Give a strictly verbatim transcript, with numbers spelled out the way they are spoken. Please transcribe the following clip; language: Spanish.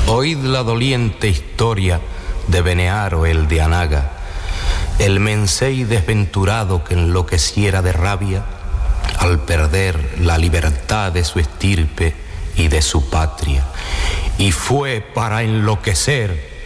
Oíd la doliente historia de Benearo el de Anaga, el mensei desventurado que enloqueciera de rabia al perder la libertad de su estirpe y de su patria, y fue para enloquecer